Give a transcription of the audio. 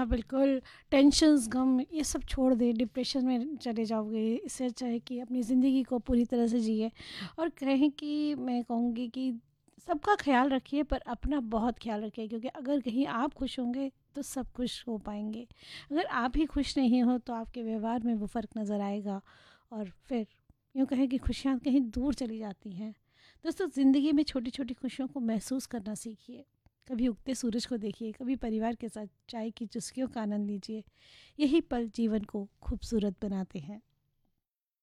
हाँ, बिल्कुल। टेंशन्स, गम ये सब छोड़ दें, डिप्रेशन में चले जाओगे। इससे अच्छा है कि अपनी ज़िंदगी को पूरी तरह से जिए और कहें कि मैं कहूँगी कि सबका ख़्याल रखिए पर अपना बहुत ख़्याल रखिए, क्योंकि अगर कहीं आप खुश होंगे तो सब खुश हो पाएँगे। अगर आप ही खुश नहीं हो तो आपके व्यवहार में वो फ़र्क नज़र आएगा और फिर यूँ कहें कि खुशियाँ कहीं दूर चली जाती हैं। दोस्तों, ज़िंदगी में छोटी-छोटी खुशियों को महसूस करना सीखिए। कभी उगते सूरज को देखिए, कभी परिवार के साथ चाय की चुस्कियों का आनंद लीजिए। यही पल जीवन को खूबसूरत बनाते हैं।